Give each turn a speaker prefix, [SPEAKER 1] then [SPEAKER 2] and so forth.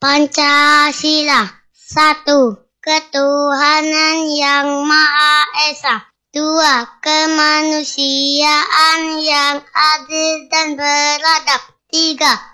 [SPEAKER 1] Pancasila. 1. Ketuhanan yang Maha Esa. 2. Kemanusiaan yang adil dan beradab. 3.